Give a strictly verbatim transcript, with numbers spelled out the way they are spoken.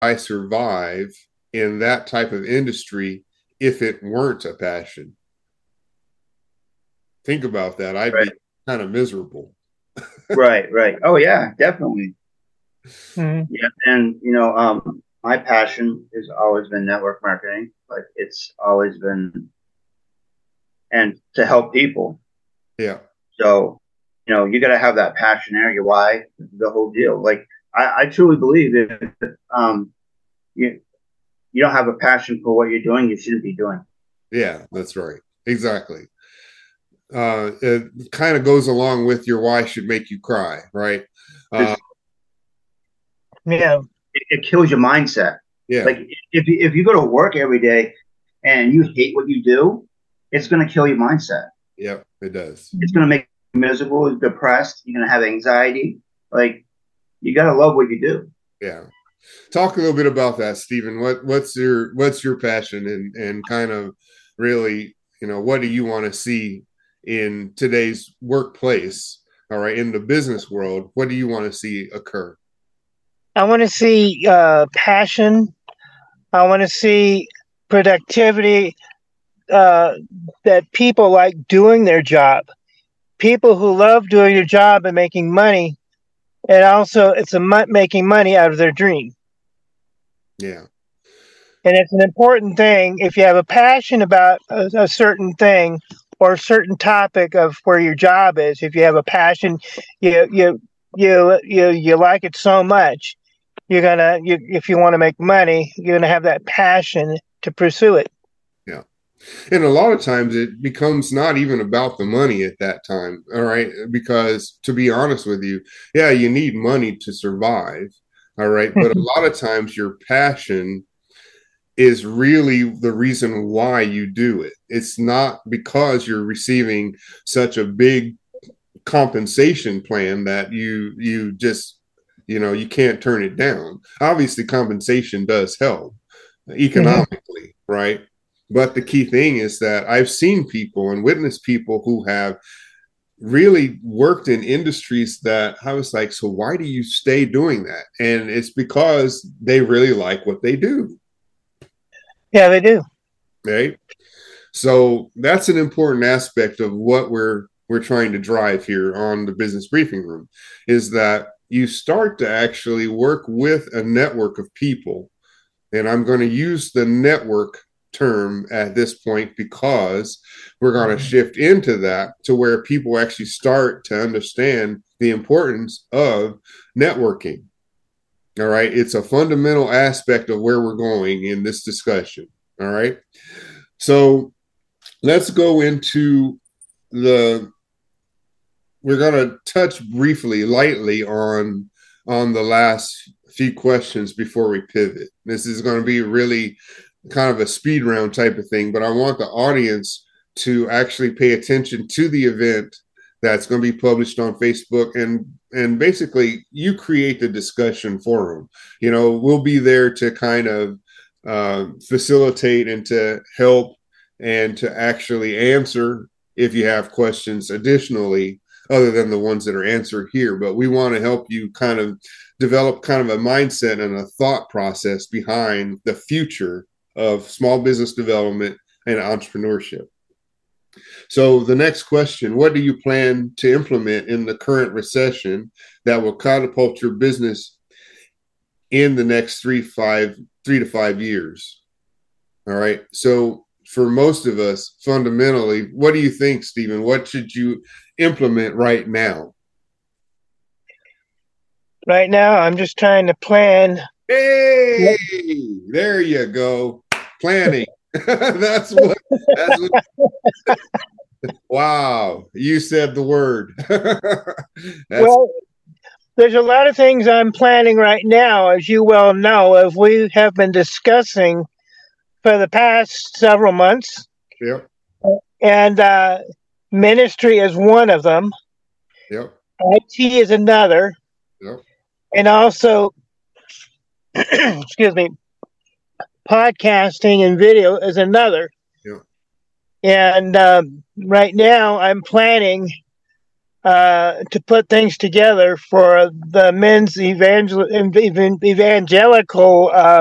I survive in that type of industry if it weren't a passion? Think about that. I'd be Right. kind of miserable. Right. Right. Oh yeah, definitely. Mhm. Yeah. And you know, um, my passion has always been network marketing. Like it's always been and to help people. Yeah. So, you know, you got to have that passion there, your why, the whole deal. Like I, I truly believe that um, you you don't have a passion for what you're doing, you shouldn't be doing. Yeah, that's right. Exactly. Uh, it kind of goes along with your why should make you cry, right? Uh, Because Yeah. it, it kills your mindset. yeah. Like if you, if you go to work every day and you hate what you do, it's going to kill your mindset. Yep, it does. It's going to make you miserable, depressed. You're going to have anxiety. Like you got to love what you do. Yeah. Talk a little bit about that, Stephen. What what's your what's your passion and and kind of really, you know, what do you want to see in today's workplace? All right, in the business world, what do you want to see occur? I want to see uh, passion. I want to see productivity, uh, that people like doing their job. People who love doing their job and making money, and also it's a mo- making money out of their dream. Yeah. And it's an important thing if you have a passion about a, a certain thing or a certain topic of where your job is. If you have a passion, you you you you you like it so much, you're gonna you, if you want to make money, you're gonna have that passion to pursue it. Yeah. And a lot of times it becomes not even about the money at that time. All right. Because to be honest with you, yeah, you need money to survive. All right. But a lot of times your passion is really the reason why you do it. It's not because you're receiving such a big compensation plan that you you just you know you can't turn it down. Obviously compensation does help Mhm. economically, right? But the key thing is that I've seen people and witnessed people who have really worked in industries that I was like, so why do you stay doing that? And it's because they really like what they do, Yeah, they do. right? So that's an important aspect of what we're we're trying to drive here on the business briefing room is that you start to actually work with a network of people. And I'm going to use the network term at this point because we're going to shift into that to where people actually start to understand the importance of networking. All right. It's a fundamental aspect of where we're going in this discussion. All right. So let's go into the we're going to touch briefly lightly on on the last few questions before we pivot. This is going to be really kind of a speed round type of thing, but I want the audience to actually pay attention to the event that's going to be published on Facebook, and and basically you create the discussion forum. You know, we'll be there to kind of uh, facilitate and to help and to actually answer if you have questions additionally other than the ones that are answered here. But we want to help you kind of develop kind of a mindset and a thought process behind the future of small business development and entrepreneurship. So the next question, what do you plan to implement in the current recession that will catapult your business in the next three five three to five years? All right. So for most of us, fundamentally, what do you think, Stephen? What should you implement right now? Right now, I'm just trying to plan. Hey, there you go. Planning. that's what that's what wow. You said the word. that's Well, there's a lot of things I'm planning right now, as you well know, as we have been discussing for the past several months. yep, And uh, ministry is one of them. yep, I T is another. yep, And also, excuse me, podcasting and video is another. yep. And um, right now, I'm planning uh, to put things together for the men's evangel- evangelical uh,